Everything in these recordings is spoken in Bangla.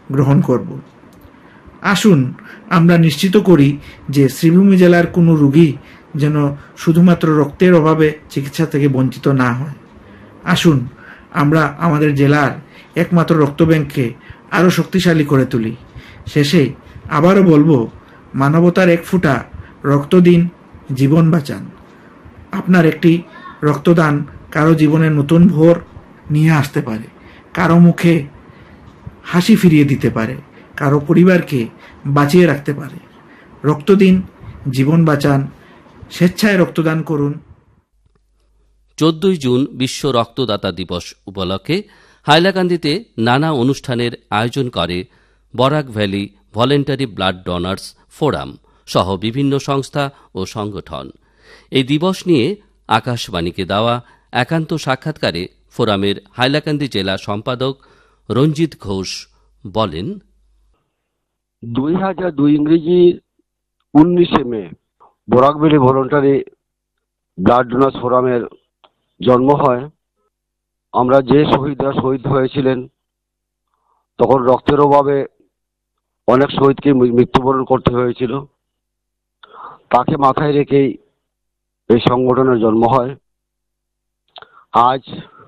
গ্রহণ করব। আসুন আমরা নিশ্চিত করি যে শ্রীভূমি জেলার কোনো রোগী যেন শুধুমাত্র রক্তের অভাবে চিকিৎসা থেকে বঞ্চিত না হয়। আসুন আমরা আমাদের জেলার একমাত্র রক্তব্যাংককে আরও শক্তিশালী করে তুলি। শেষে আবারও বলবো, মানবতার এক ফোঁটা রক্ত দিন, জীবন বাঁচান। আপনার একটি রক্তদান কারো জীবনে নতুন ভোর নিয়ে আসতে পারে, কারো মুখে হাসি ফিরিয়ে দিতে পারে, কারো পরিবারকে বাঁচিয়ে রাখতে পারে। রক্ত দিন, জীবন বাঁচান, স্বেচ্ছায় রক্তদান করুন। 14 জুন বিশ্ব রক্তদাতা দিবস উপলক্ষে হাইলাকান্দিতে নানা অনুষ্ঠানের আয়োজন করে Barak valley voluntary blood donors forum সহ বিভিন্ন সংস্থা ও সংগঠন। এই দিবস নিয়ে আকাশবাণীকে দেওয়া একান্ত সাক্ষাৎকারে ফোরামের হাইলাকান্দি জেলা সম্পাদক রঞ্জিত ঘোষ বলেন, 2002 ইংরেজি 19 মে Barak valley voluntary blood donors ফোরামের জন্ম হয়। আমরা যে শহীদরা শহীদ হয়েছিলেন, তখন রক্তের অভাবে অনেক শহীদকে মৃত্যুবরণ করতে হয়েছিল। তাকে মাথায় রেখেই এই সংগঠনের জন্ম হয়। আজ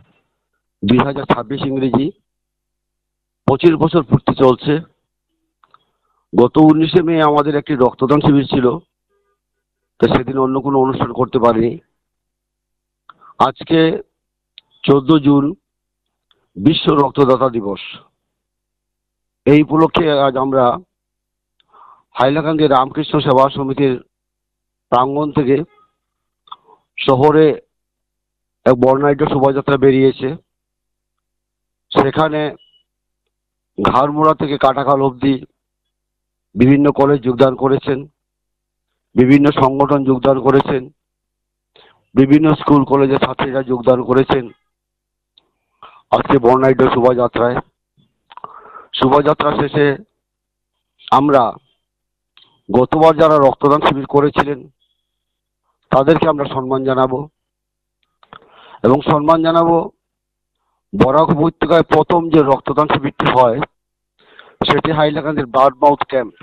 2026 ইংরেজি 25 বছর পূর্তি চলছে। গত 19 মে আমাদের একটি রক্তদান শিবির ছিল, তো সেদিন অন্য কোনো অনুষ্ঠান করতে পারিনি। আজকে 14 জুন বিশ্ব রক্তদাতা দিবস। এই উপলক্ষে আজ আমরা হাইলাকান্দি রামকৃষ্ণ সেবা সমিতির প্রাঙ্গণ থেকে শহরে এক বর্ণাঢ্য শোভাযাত্রা বেরিয়েছে। সেখানে ঘাড়মোড়া থেকে কাটাখাল অবধি বিভিন্ন কলেজ যোগদান করেছেন, বিভিন্ন সংগঠন যোগদান করেছেন, বিভিন্ন স্কুল কলেজের ছাত্রীরা যোগদান করেছেন আজকে বর্ণাঢ্য শোভাযাত্রায়। শোভাযাত্রা শেষে আমরা গতবার যারা রক্তদান শিবির করেছিলেন তাদেরকে আমরা সম্মান জানাবো, এবং সম্মান জানাবো বরাক উপত্যকায় প্রথম যে রক্তদান শিবিরটি হয় সেটি হাইলাকান্দির ব্লাড মাউথ ক্যাম্প।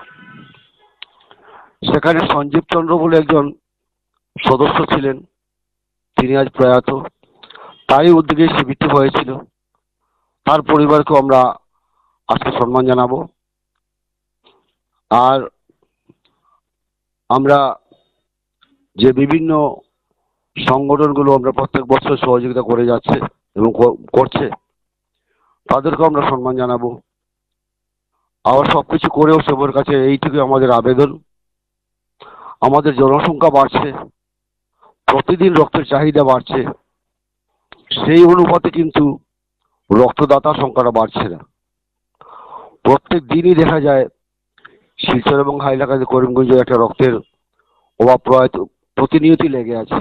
সেখানে সঞ্জীব চন্দ্র বলে একজন সদস্য ছিলেন, তিনি আজ প্রয়াত। তারই উদ্যোগে শিবিরটি হয়েছিল। তার পরিবারকেও আমরা আজকে সম্মান জানাবো। আর আমরা যে বিভিন্ন সংগঠনগুলো আমরা প্রত্যেক বছর সহযোগিতা করে যাচ্ছে এবং করছে, তাদেরকেও আমরা সম্মান জানাবো। আবার সবকিছু করেও সবার কাছে এইটুকু আমাদের আবেদন, আমাদের জনসংখ্যা বাড়ছে, প্রতিদিন রক্তের চাহিদা বাড়ছে, সেই অনুপাতে কিন্তু রক্তদাতার সংখ্যাটা বাড়ছে না। প্রত্যেক দিনই দেখা যায় শিলচর এবং হাইলাকান্দি করিমগঞ্জে একটা রক্তের অভাব প্রতিনিয়তই লেগে আছে।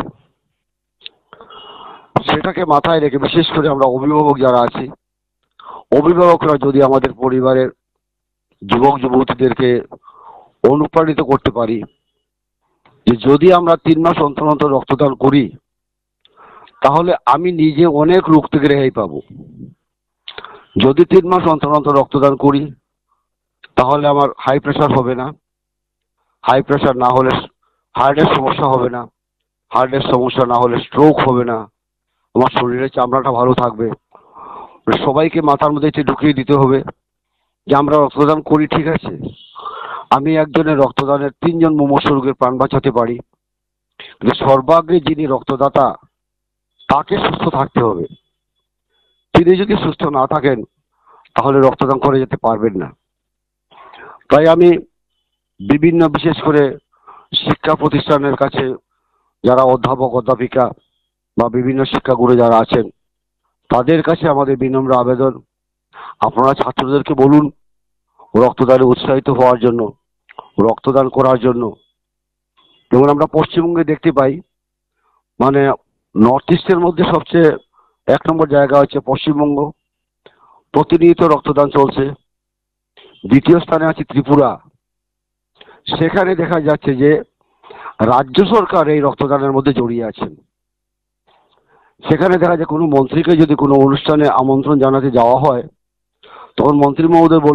সেটাকে মাথায় রেখে বিশেষ করে আমরা অভিভাবক যারা আছি, অভিভাবকরা যদি আমাদের পরিবারের যুবক যুবতীদেরকে অনুপ্রাণিত করতে পারি যে যদি আমরা 3 মাস অন্তর অন্তর রক্তদান করি তাহলে আমি নিজে অনেক রোগ থেকে রেহাই পাবো। যদি 3 মাস অন্তর অন্তর রক্তদান করি তাহলে আমার হাই প্রেশার হবে না, হাই প্রেশার না হলে হার্টের সমস্যা হবে না, হার্টের সমস্যা না হলে স্ট্রোক হবে না, আমার শরীরের চামড়াটা ভালো থাকবে। সবাইকে মাথার মধ্যে এটি ঢুকিয়ে দিতে হবে যে আমরা রক্তদান করি, ঠিক আছে, আমি একজনের রক্তদানের 3 জন মুমূর্ষু রোগের প্রাণ বাঁচাতে পারি। কিন্তু সর্বাগ্রে যিনি রক্তদাতা তাকে সুস্থ থাকতে হবে। তিনি যদি সুস্থ না থাকেন তাহলে রক্তদান করে যেতে পারবেন না। তাই আমি বিভিন্ন বিশেষ করে শিক্ষা প্রতিষ্ঠানের কাছে যারা অধ্যাপক অধ্যাপিকা বা বিভিন্ন শিক্ষাগুরু যারা আছেন তাদের কাছে আমাদের বিনম্র আবেদন, আপনারা ছাত্রদেরকে বলুন রক্তদানে উৎসাহিত হওয়ার জন্য, রক্তদান করার জন্য। যেমন আমরা পশ্চিমবঙ্গে দেখতে পাই, মানে নর্থ ইস্টের মধ্যে সবচেয়ে 1 নম্বর জায়গা হচ্ছে পশ্চিমবঙ্গ। প্রতিনিয়ত রক্তদান চলছে। দ্বিতীয় স্থানে আছে ত্রিপুরা। সেখানে দেখা যাচ্ছে যে রাজ্য সরকার এই রক্তদানের মধ্যে জড়িয়ে আছেন। সেখানে দেখা যায় কোনো মন্ত্রীকে যদি কোনো অনুষ্ঠানে আমন্ত্রণ জানাতে যাওয়া হয় তখন মন্ত্রী মহোদয়